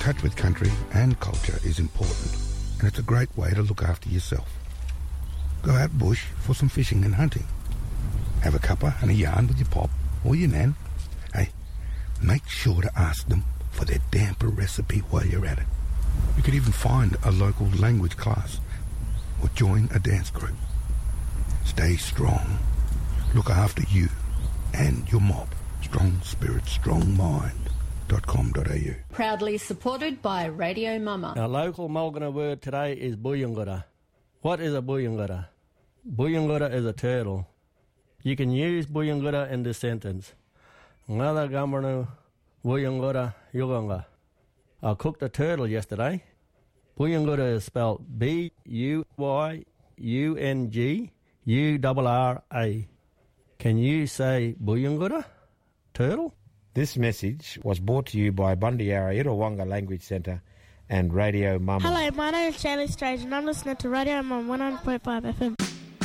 touch with country and culture is important, and it's a great way to look after yourself. Go out bush for some fishing and hunting. Have a cuppa and a yarn with your pop or your nan. Hey, make sure to ask them for their damper recipe while you're at it. You could even find a local language class or join a dance group. Stay strong. Look after you and your mob. Strong spirit, strong mind.com.au. Proudly supported by Radio Mama. Our local Mulgana word today is buyungura. What is a buyungura? Buyungura is a turtle. You can use buyungura in this sentence. Ngala gambarnu buyungura yuganga. I cooked a turtle yesterday. Buyungura is spelled B-U-Y-U-N-G-U-R-R-A. Can you say buyungura, turtle? This message was brought to you by Bundyara Irawanga Language Centre and Radio Mama. Hello, my name is Shaylee Strange and I'm listening to Radio Mama 100.5 FM.